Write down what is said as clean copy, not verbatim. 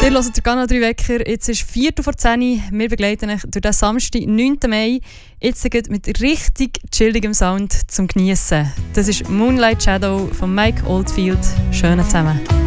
Ihr hört den Kanal 3 Wecker. Jetzt ist 10:04. Wir begleiten euch durch den Samstag, 9. Mai. Jetzt geht mit richtig chilligem Sound zum Geniessen. Das ist Moonlight Shadow von Mike Oldfield. Schönen zusammen.